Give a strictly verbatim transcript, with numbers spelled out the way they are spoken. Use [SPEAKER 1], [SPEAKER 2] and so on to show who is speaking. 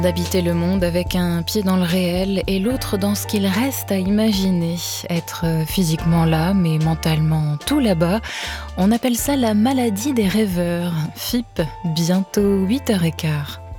[SPEAKER 1] D'habiter le monde avec un pied dans le réel et l'autre dans ce qu'il reste à imaginer. Être physiquement là, mais mentalement tout là-bas. On appelle ça la maladie des rêveurs. F I P, bientôt huit heures quinze.